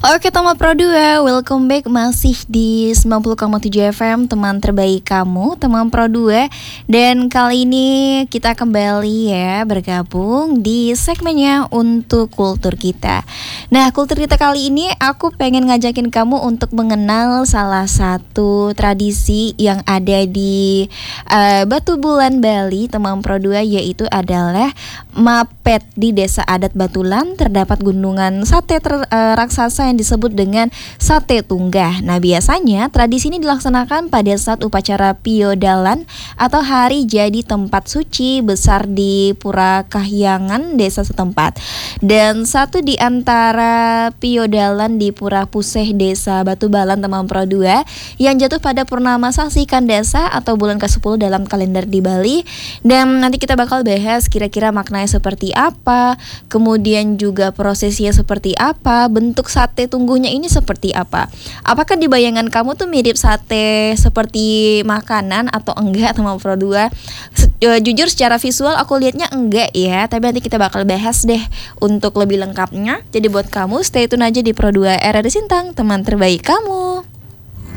Oke teman Pro 2, welcome back masih di 90,7 FM, teman terbaik kamu, teman Pro 2. Dan kali ini kita kembali ya bergabung di segmennya untuk kultur kita. Nah, kultur kita kali ini aku pengen ngajakin kamu untuk mengenal salah satu tradisi yang ada di Batu Bulan Bali, teman Pro 2, yaitu adalah Mapet. Di desa adat Batulan terdapat gunungan sate raksasa yang disebut dengan sate tunggah. Nah, biasanya tradisi ini dilaksanakan pada saat upacara Piodalan atau hari jadi tempat suci besar di Pura Kahyangan desa setempat. Dan satu di antara Piodalan di Pura Puseh desa Batu Balan, teman Pro 2, yang jatuh pada purnama Sasi Kandasa atau bulan ke-10 dalam kalender di Bali. Dan nanti kita bakal bahas kira-kira maknanya seperti apa, kemudian juga prosesinya seperti apa, bentuk sate tungguhnya ini seperti apa. Apakah di bayangan kamu tuh mirip sate seperti makanan atau enggak, teman Pro 2? Jujur secara visual aku lihatnya enggak ya, tapi nanti kita bakal bahas deh untuk lebih lengkapnya. Jadi buat kamu stay tune aja di Pro 2 RRI Sintang, teman terbaik kamu.